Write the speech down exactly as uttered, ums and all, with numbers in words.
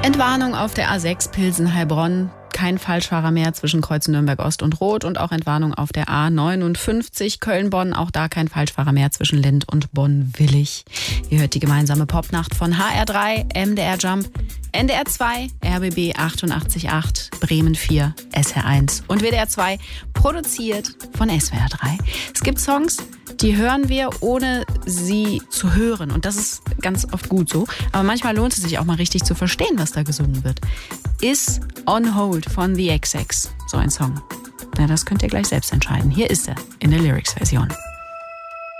Entwarnung auf der A sechs Pilsen-Heilbronn. Kein Falschfahrer mehr zwischen Kreuz Nürnberg-Ost und Roth und auch Entwarnung auf der A neunundfünfzig Köln-Bonn. Auch da kein Falschfahrer mehr zwischen Lind und Bonn-Willig. Ihr hört die gemeinsame Popnacht von H R drei, M D R Jump, N D R zwei, R B B achtundachtzig Komma acht, Bremen vier, S R eins und W D R zwei, produziert von S W R drei. Es gibt Songs, die hören wir, ohne sie zu hören. Und das ist ganz oft gut so. Aber manchmal lohnt es sich auch mal richtig zu verstehen, was da gesungen wird. Is On Hold von The X X so ein Song? Na, das könnt ihr gleich selbst entscheiden. Hier ist er in der Lyrics-Version.